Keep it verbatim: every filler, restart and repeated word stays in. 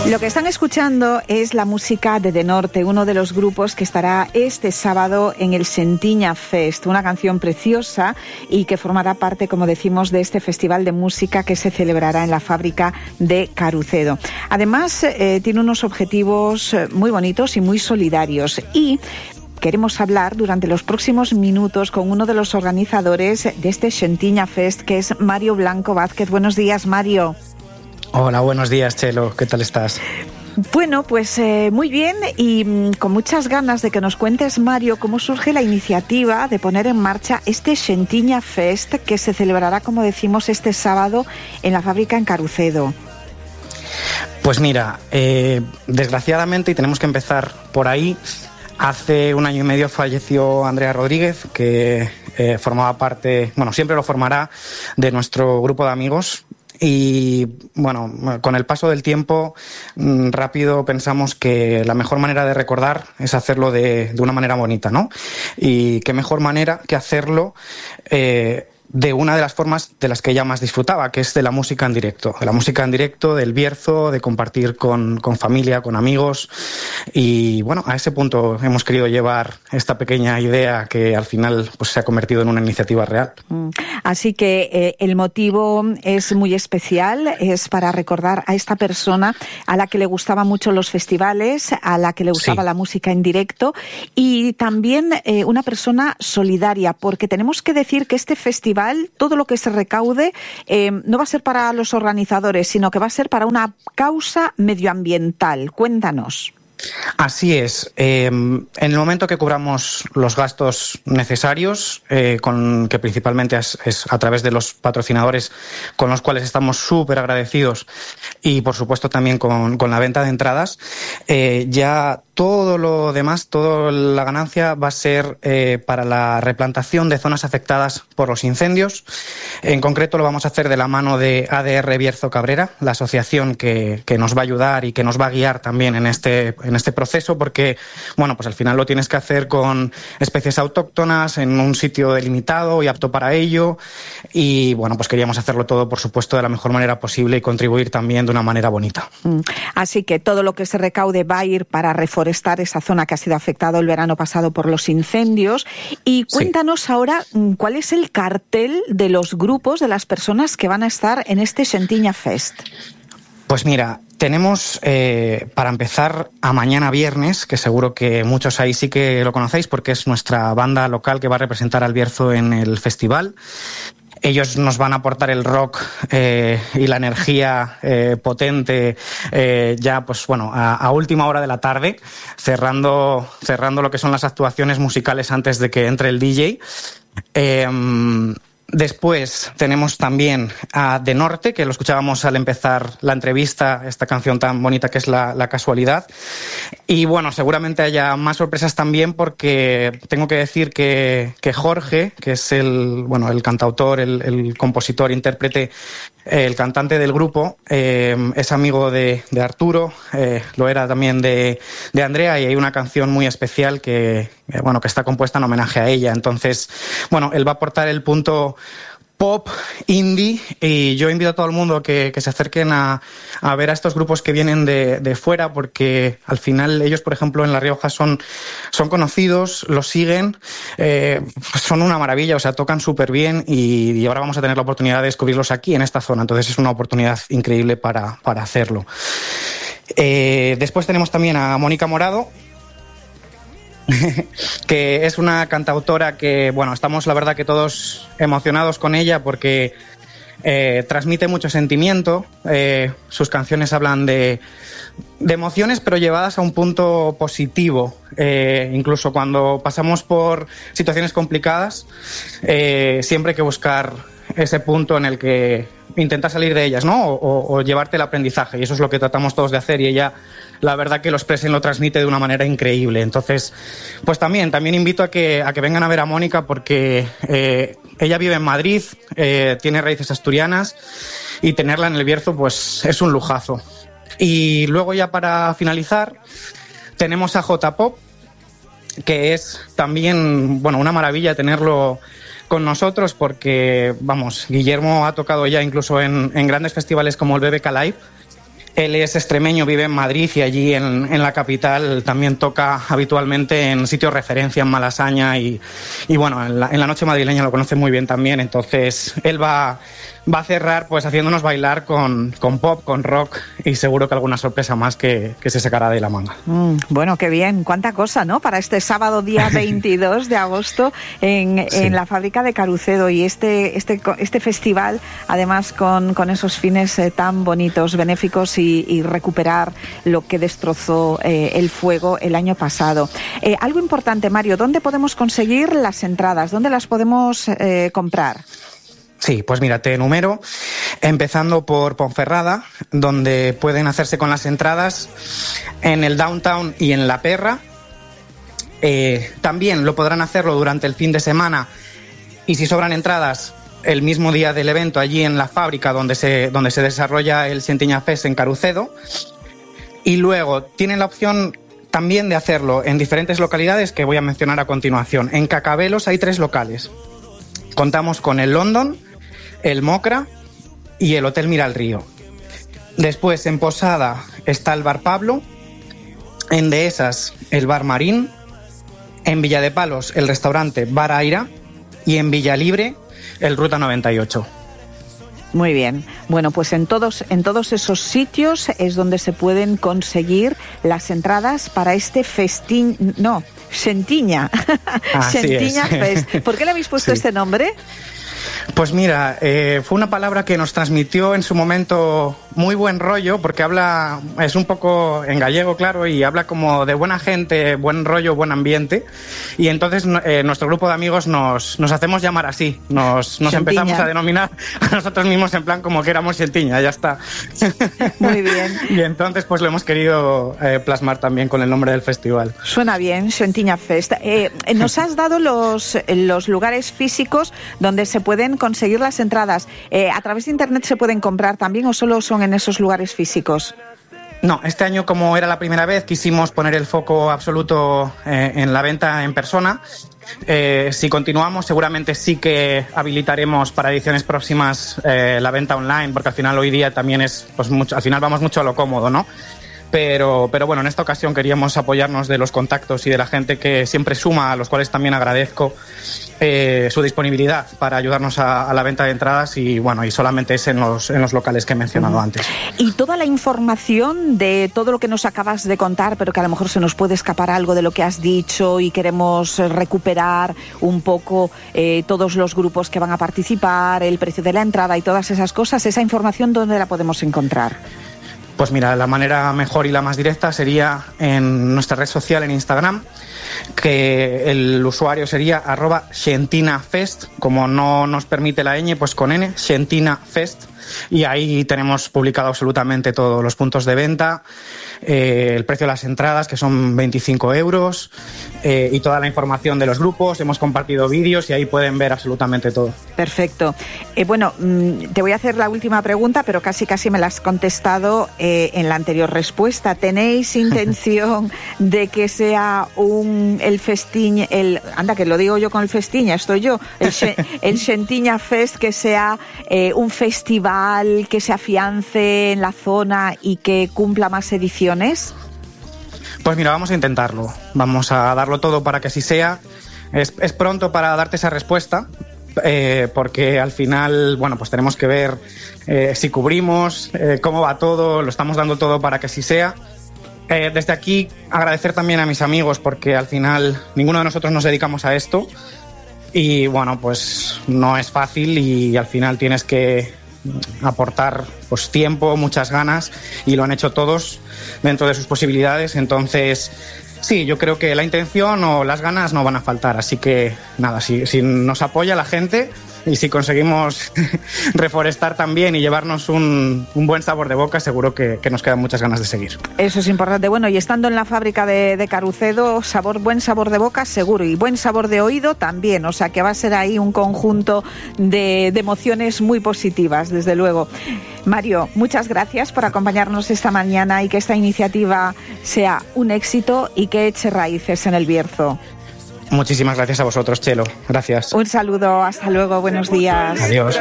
Lo que están escuchando es la música de De Norte, uno de los grupos que estará este sábado en el Xentiña Fest, una canción preciosa y que formará parte, como decimos, de este festival de música que se celebrará en la fábrica de Carucedo. Además, eh, tiene unos objetivos muy bonitos y muy solidarios, y queremos hablar durante los próximos minutos con uno de los organizadores de este Xentiña Fest, que es Mario Blanco Vázquez. Buenos días, Mario. Hola, buenos días, Chelo. ¿Qué tal estás? Bueno, pues eh, muy bien, y mm, con muchas ganas de que nos cuentes, Mario, cómo surge la iniciativa de poner en marcha este Xentiña Fest que se celebrará, como decimos, este sábado en la fábrica en Carucedo. Pues mira, eh, desgraciadamente, y tenemos que empezar por ahí, hace un año y medio falleció Andrea Rodríguez, que eh, formaba parte, bueno, siempre lo formará, de nuestro grupo de amigos. Y bueno, con el paso del tiempo, rápido pensamos que la mejor manera de recordar es hacerlo de, de una manera bonita, ¿no? Y qué mejor manera que hacerlo eh, de una de las formas de las que ella más disfrutaba, que es de la música en directo. De la música en directo, del Bierzo, de compartir con, con familia, con amigos. Y bueno, a ese punto hemos querido llevar esta pequeña idea que al final pues, se ha convertido en una iniciativa real. Así que eh, el motivo es muy especial, es para recordar a esta persona a la que le gustaban mucho los festivales, a la que le gustaba sí. la música en directo, y también eh, una persona solidaria, porque tenemos que decir que este festival, todo lo que se recaude, eh, no va a ser para los organizadores, sino que va a ser para una causa medioambiental. Cuéntanos. Así es. Eh, en el momento que cubramos los gastos necesarios, eh, con, que principalmente es, es a través de los patrocinadores con los cuales estamos súper agradecidos, y por supuesto también con, con la venta de entradas, eh, ya todo lo demás, toda la ganancia va a ser eh, para la replantación de zonas afectadas por los incendios. En concreto lo vamos a hacer de la mano de A D R Bierzo Cabrera, la asociación que, que nos va a ayudar y que nos va a guiar también en este en este proceso, porque bueno, pues al final lo tienes que hacer con especies autóctonas en un sitio delimitado y apto para ello, y bueno, pues queríamos hacerlo todo, por supuesto, de la mejor manera posible y contribuir también de una manera bonita. Así que todo lo que se recaude va a ir para reforestar esa zona que ha sido afectada el verano pasado por los incendios. Y cuéntanos sí. ahora cuál es el cartel de los grupos, de las personas que van a estar en este Xentiña Fest. Pues mira, tenemos, eh, para empezar, a Mañana Viernes, que seguro que muchos ahí sí que lo conocéis porque es nuestra banda local que va a representar al Bierzo en el festival. Ellos nos van a aportar el rock eh, y la energía eh, potente eh, ya, pues bueno, a, a última hora de la tarde, cerrando, cerrando lo que son las actuaciones musicales antes de que entre el D J. Eh, Después tenemos también a De Norte, que lo escuchábamos al empezar la entrevista, esta canción tan bonita que es La, la Casualidad. Y bueno, seguramente haya más sorpresas también, porque tengo que decir que, que Jorge, que es el, bueno, el cantautor, el, el compositor, intérprete, el cantante del grupo, eh, es amigo de, de Arturo, eh, lo era también de, de Andrea, y hay una canción muy especial que, eh, bueno, que está compuesta en homenaje a ella. Entonces, bueno, él va a aportar el punto pop, indie, y yo invito a todo el mundo que, que se acerquen a, a ver a estos grupos que vienen de, de fuera, porque al final ellos, por ejemplo, en La Rioja son, son conocidos, los siguen, eh, son una maravilla, o sea, tocan súper bien, y, y ahora vamos a tener la oportunidad de descubrirlos aquí en esta zona, entonces es una oportunidad increíble para, para hacerlo. Eh, después tenemos también a Mónica Morado, que es una cantautora que, bueno, estamos la verdad que todos emocionados con ella porque eh, transmite mucho sentimiento, eh, sus canciones hablan de, de emociones pero llevadas a un punto positivo, eh, incluso cuando pasamos por situaciones complicadas, eh, siempre hay que buscar ese punto en el que intentar salir de ellas, ¿no? O, o llevarte el aprendizaje, y eso es lo que tratamos todos de hacer, y ella, la verdad que lo expresa y lo transmite de una manera increíble. Entonces, pues también, también invito a que, a que vengan a ver a Mónica, porque eh, ella vive en Madrid, eh, tiene raíces asturianas, y tenerla en el Bierzo pues es un lujazo. Y luego, ya para finalizar, tenemos a J-Pop, que es también, bueno, una maravilla tenerlo con nosotros, porque, vamos, Guillermo ha tocado ya incluso en, en grandes festivales como el B B K Live, Él es extremeño, vive en Madrid y allí en, en la capital también toca habitualmente en sitios referencia en Malasaña y, y bueno, en la, en la noche madrileña lo conoce muy bien también, entonces él va, va a cerrar pues haciéndonos bailar con, con pop, con rock y seguro que alguna sorpresa más que, que se sacará de la manga. Mm, bueno, qué bien, cuánta cosa, ¿no? Para este sábado día veintidós de agosto en, sí. en la fábrica de Carucedo y este, este, este festival además con, con esos fines eh, tan bonitos, benéficos y Y, y recuperar lo que destrozó eh, el fuego el año pasado. Eh, algo importante, Mario, ¿dónde podemos conseguir las entradas? ¿Dónde las podemos eh, comprar? Sí, pues mira, te enumero, empezando por Ponferrada, donde pueden hacerse con las entradas en el Downtown y en La Perra. Eh, también lo podrán hacerlo durante el fin de semana y si sobran entradas el mismo día del evento allí en la fábrica donde se, donde se desarrolla el Xentiña Fest en Carucedo. Y luego tienen la opción también de hacerlo en diferentes localidades que voy a mencionar a continuación. En Cacabelos hay tres locales. Contamos con el London, el Mocra y el Hotel Mira el Río. Después en Posada está el Bar Pablo, en Dehesas el Bar Marín, en Villadepalos el restaurante Bar Aira y en Villalibre el Ruta noventa y ocho. Muy bien. Bueno, pues en todos, en todos esos sitios es donde se pueden conseguir las entradas para este festín... No, Xentiña. Xentiña Fest. ¿Por qué le habéis puesto sí. este nombre? Pues mira, eh, fue una palabra que nos transmitió en su momento muy buen rollo, porque habla, es un poco en gallego, claro, y habla como de buena gente, buen rollo, buen ambiente. Y entonces eh, nuestro grupo de amigos nos, nos hacemos llamar así, nos, nos empezamos a denominar a nosotros mismos en plan como que éramos Xentiña, ya está. Muy bien. Y entonces pues lo hemos querido eh, plasmar también con el nombre del festival. Suena bien, Xentiña Fest. Eh, nos has dado los, los lugares físicos donde se pueden conseguir las entradas. Eh, ¿A través de internet se pueden comprar también o solo son en esos lugares físicos? No, este año, como era la primera vez, quisimos poner el foco absoluto eh, en la venta en persona. Eh, si continuamos, seguramente sí que habilitaremos para ediciones próximas eh, la venta online, porque al final hoy día también es, pues mucho, al final vamos mucho a lo cómodo, ¿no? Pero, pero bueno, en esta ocasión queríamos apoyarnos de los contactos y de la gente que siempre suma, a los cuales también agradezco eh, su disponibilidad para ayudarnos a, a la venta de entradas y bueno, y solamente es en los, en los locales que he mencionado uh-huh. antes. Y toda la información de todo lo que nos acabas de contar, pero que a lo mejor se nos puede escapar algo de lo que has dicho y queremos recuperar un poco eh, todos los grupos que van a participar, el precio de la entrada y todas esas cosas, esa información, ¿dónde la podemos encontrar? Pues mira, la manera mejor y la más directa sería en nuestra red social en Instagram, que el usuario sería arroba xentinafest, como no nos permite la ñ, pues con N, xentinafest, y ahí tenemos publicado absolutamente todos los puntos de venta, eh, el precio de las entradas, que son veinticinco euros, eh, y toda la información de los grupos. Hemos compartido vídeos y ahí pueden ver absolutamente todo. Perfecto. Eh, bueno, mmm, te voy a hacer la última pregunta, pero casi casi me la has contestado eh, en la anterior respuesta. ¿Tenéis intención de que sea un el festín, el anda que lo digo yo con el festín, ya estoy yo, el, el Xentiña Fest, que sea eh, un festival que se afiance en la zona y que cumpla más ediciones? Pues mira, vamos a intentarlo. Vamos a darlo todo para que así sea. Es, es pronto para darte esa respuesta, eh, porque al final, bueno, pues tenemos que ver eh, si cubrimos, eh, cómo va todo, lo estamos dando todo para que así sea. Eh, desde aquí agradecer también a mis amigos, porque al final ninguno de nosotros nos dedicamos a esto y bueno, pues no es fácil y al final tienes que aportar pues tiempo, muchas ganas, y lo han hecho todos dentro de sus posibilidades. Entonces sí, yo creo que la intención o las ganas no van a faltar, así que nada, si, si nos apoya la gente y si conseguimos reforestar también y llevarnos un, un buen sabor de boca, seguro que, que nos quedan muchas ganas de seguir. Eso es importante. Bueno, y estando en la fábrica de, de Carucedo, sabor, buen sabor de boca seguro, y buen sabor de oído también, o sea que va a ser ahí un conjunto de, de emociones muy positivas, desde luego. Mario, muchas gracias por acompañarnos esta mañana y que esta iniciativa sea un éxito y que eche raíces en el Bierzo. Muchísimas gracias a vosotros, Chelo. Gracias. Un saludo, hasta luego, buenos días. Adiós.